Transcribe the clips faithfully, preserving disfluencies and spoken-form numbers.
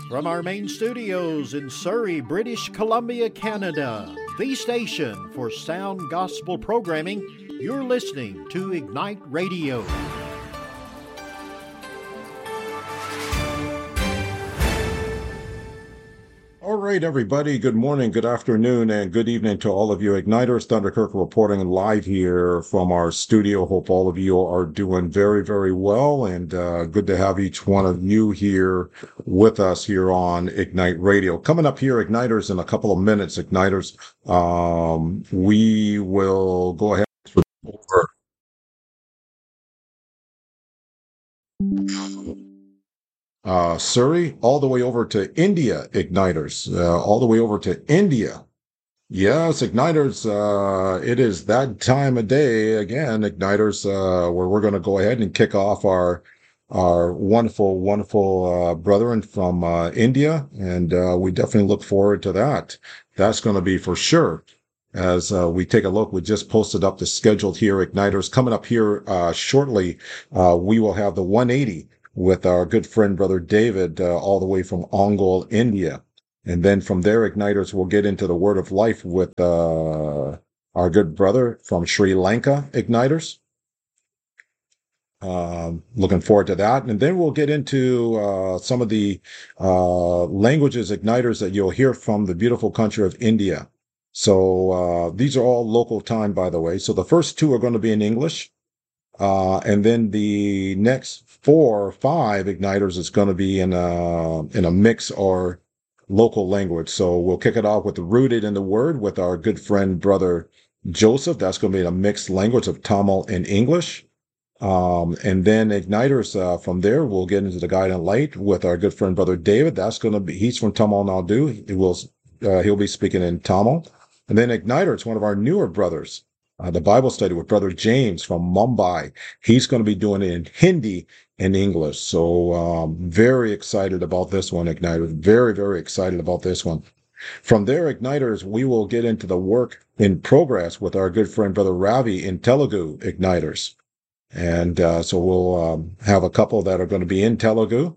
From our main studios in Surrey, British Columbia, Canada, the station for sound gospel programming, you're listening to Ignite Radio. All right, everybody. Good morning, good afternoon, and good evening to all of you Igniters. Thunder Kirk reporting live here from our studio. Hope all of you are doing very, very well, and uh, good to have each one of you here with us here on Ignite Radio. Coming up here, Igniters, in a couple of minutes, Igniters, um, we will go ahead over. Uh, Surrey, all the way over to India, Igniters, uh, all the way over to India. Yes, Igniters, uh, it is that time of day again, Igniters, uh, where we're going to go ahead and kick off our our wonderful, wonderful uh, brethren from uh, India, and uh, we definitely look forward to that. That's going to be for sure. As uh, we take a look, we just posted up the schedule here, Igniters. Coming up here uh, shortly, uh, we will have the one eighty with our good friend, Brother David, uh, all the way from Ongole, India. And then from there, Igniters, we'll get into the Word of Life with uh, our good brother from Sri Lanka, Igniters. Um, looking forward to that. And then we'll get into uh, some of the uh, languages, Igniters, that you'll hear from the beautiful country of India. So uh, these are all local time, by the way. So the first two are going to be in English. Uh, and then the next four or five Igniters is going to be in a, in a mix or local language. So we'll kick it off with the Rooted in the Word with our good friend, Brother Joseph. That's going to be in a mixed language of Tamil and English. Um, and then Igniters, uh, from there, we'll get into the Guide and Light with our good friend, Brother David. That's going to be, he's from Tamil Nadu. He will, uh, he'll be speaking in Tamil. And then Igniters, one of our newer brothers. Uh, the Bible study with Brother James from Mumbai. He's going to be doing it in Hindi and English. So um, very excited about this one, Igniters. Very, very excited about this one. From there, Igniters, we will get into the work in progress with our good friend, Brother Ravi, in Telugu, Igniters. And uh, so we'll um, have a couple that are going to be in Telugu.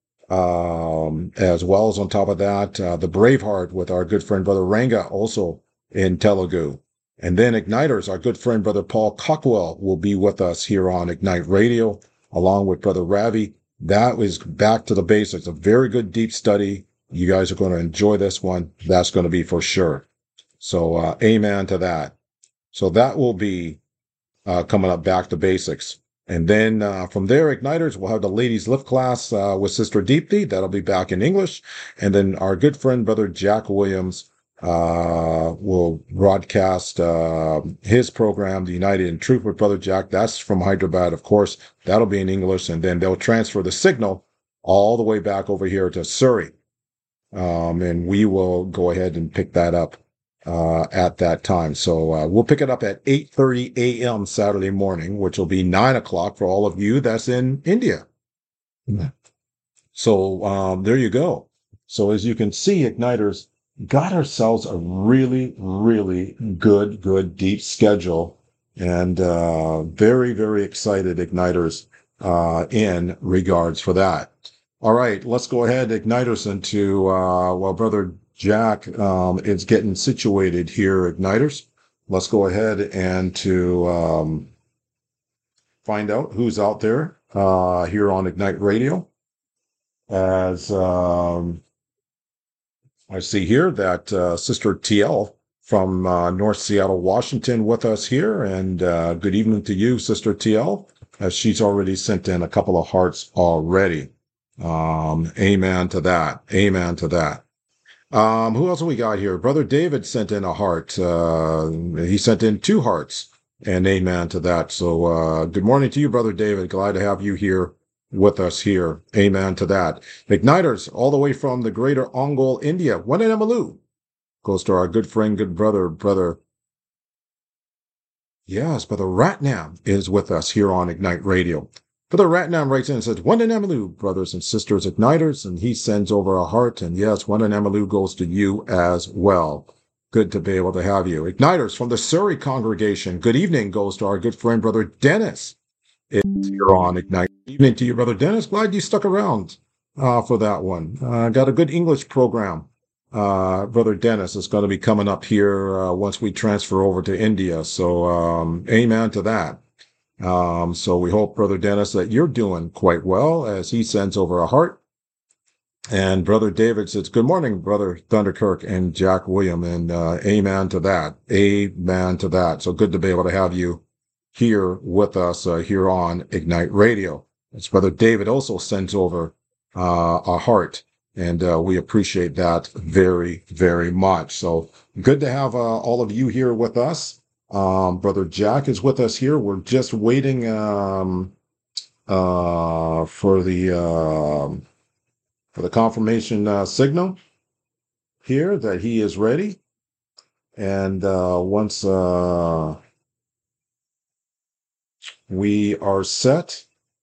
Um, as well as on top of that, uh, the Braveheart with our good friend, Brother Ranga, also in Telugu. And then Igniters, our good friend, Brother Paul Cockwell, will be with us here on Ignite Radio, along with Brother Ravi. That is back to the basics, a very good deep study. You guys are going to enjoy this one. That's going to be for sure. So, uh, amen to that. So that will be uh, coming up back to basics. And then uh, from there, Igniters, we'll have the Ladies Lift class uh, with Sister Deepthi. That'll be back in English. And then our good friend, Brother Jack Williams, uh will broadcast uh his program, The United in Truth with Brother Jack. That's from Hyderabad, of course. That'll be in English, and then they'll transfer the signal all the way back over here to Surrey. Um and we will go ahead and pick that up uh at that time. So uh, we'll pick it up at eight thirty a.m. Saturday morning, which will be nine o'clock for all of you that's in India. So um there you go. So as you can see, Igniters, got ourselves a really, really good, good, deep schedule, and uh, very, very excited, Igniters, uh, in regards for that. All right, let's go ahead, Igniters, into, uh, while Brother Jack um, is getting situated here, Igniters, let's go ahead and to um, find out who's out there uh, here on Ignite Radio. As... Um, I see here that uh, Sister T L from uh, North Seattle, Washington with us here. And uh, good evening to you, Sister T L, as she's already sent in a couple of hearts already. Um, amen to that. Amen to that. Um, who else have we got here? Brother David sent in a heart. Uh, he sent in two hearts, and amen to that. So uh, good morning to you, Brother David. Glad to have you here with us here. Amen to that. Igniters, all the way from the greater Ongole, India. Wananamalu goes to our good friend, good brother, brother. Yes, Brother Ratnam is with us here on Ignite Radio. Brother Ratnam writes in and says, Wananamalu, brothers and sisters, Igniters, and he sends over a heart. And yes, Wananamalu goes to you as well. Good to be able to have you. Igniters from the Surrey congregation. Good evening goes to our good friend, Brother Dennis. It's here on Ignite. Good evening to you, Brother Dennis. Glad you stuck around uh, for that one. Uh, got a good English program. Uh, Brother Dennis is going to be coming up here uh, once we transfer over to India. So, um, amen to that. Um, so we hope, Brother Dennis, that you're doing quite well as he sends over a heart. And Brother David says, good morning, Brother Thunderkirk and Jack William, and uh, amen to that. Amen to that. So good to be able to have you here with us uh, here on Ignite Radio. As Brother David also sends over uh, a heart, and uh, we appreciate that very, very much. So good to have uh, all of you here with us. Um, Brother Jack is with us here. We're just waiting um, uh, for the... Uh, for the confirmation uh, signal here that he is ready. And uh, once uh, we are set,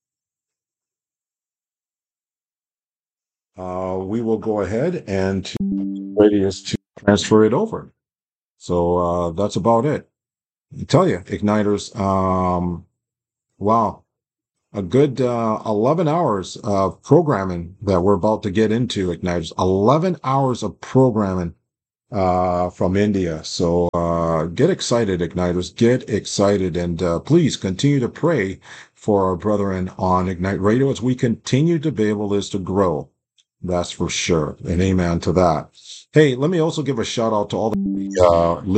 uh, we will go ahead and to, ready is to transfer it over. So uh, that's about it. I tell you, Igniters, um, wow. A good uh, eleven hours of programming that we're about to get into, Igniters. eleven hours of programming uh, from India. So uh, get excited, Igniters. Get excited. And uh, please continue to pray for our brethren on Ignite Radio as we continue to be able this to grow. That's for sure. And amen to that. Hey, let me also give a shout out to all the uh,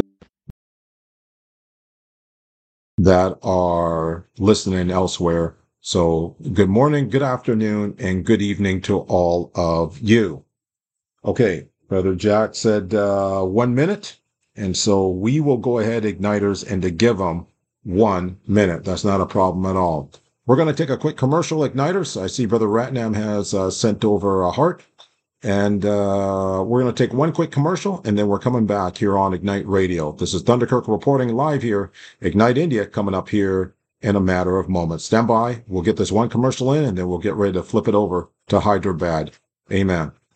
that are listening elsewhere. So good morning, good afternoon, and good evening to all of you. Okay, Brother Jack said uh, one minute, and so we will go ahead, Igniters, and to give them one minute. That's not a problem at all. We're going to take a quick commercial, Igniters. I see Brother Ratnam has uh, sent over a heart, and uh, we're going to take one quick commercial, and then we're coming back here on Ignite Radio. This is Thunderkirk reporting live here, Ignite India, coming up here in a matter of moments. Stand by. We'll get this one commercial in, and then we'll get ready to flip it over to Hyderabad. Amen.